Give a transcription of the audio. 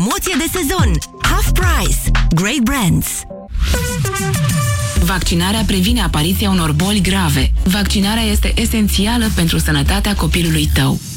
Promoție de sezon. Half price. Great brands. Vaccinarea previne apariția unor boli grave. Vaccinarea este esențială pentru sănătatea copilului tău.